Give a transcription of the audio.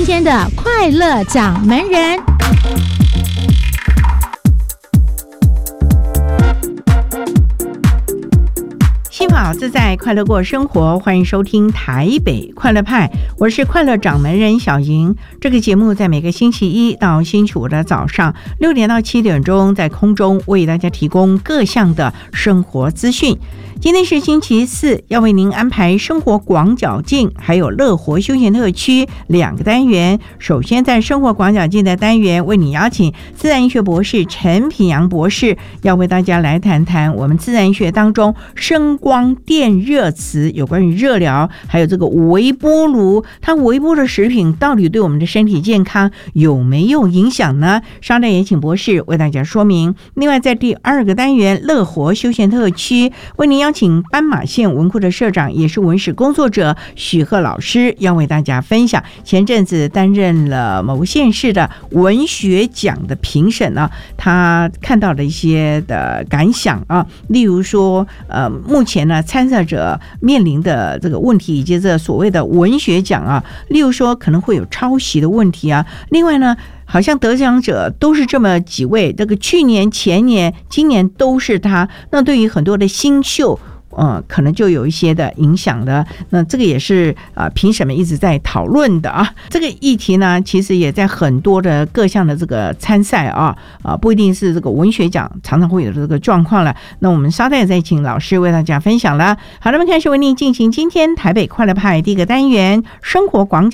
天的快乐掌门人。 幸好自在快乐过生活，欢迎收听台北快乐派，我是快乐掌门人小莹。这个节目在每个星期一到星期五的早上6点到7点钟，在空中为大家提供各项的生活资讯。今天是星期四，要为您安排生活广角镜还有乐活休闲特区2个单元。首先在生活广角镜的单元，为你邀请自然医学博士陈品阳博士，要为大家来谈谈我们自然医学当中声光电热磁有关于热疗，还有这个微波炉，它微波的食品到底对我们的身体健康有没有影响呢？稍待也请博士为大家说明。另外在第2个单元乐活休闲特区，为您邀请斑马线文库的社长，也是文史工作者许鹤老师，要为大家分享前阵子担任了某县市的文学奖的评审呢，他看到的一些的感想啊，例如说目前呢参赛者面临的这个问题，以及这所谓的文学奖啊，例如说可能会有抄袭的问题啊，另外呢好像得奖者都是这么几位，这个去年、前年、今年都是他，那对于很多的新秀可能就有一些的影响了。那这个也是评审们一直在讨论的啊。这个议题呢，其实也在很多的各项的这个参赛不一定是这个文学奖，常常会有这个状况了。那我们稍待再请老师为大家分享了。好，那么开始为您进行今天台北快乐派第1个单元生活广